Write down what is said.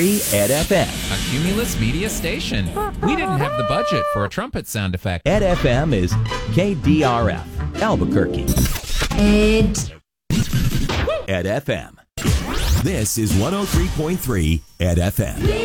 103.3 Ed FM. A Cumulus Media station. We didn't have the budget for a trumpet sound effect. Ed FM is KDRF, Albuquerque. Ed FM. This is 103.3 Ed FM.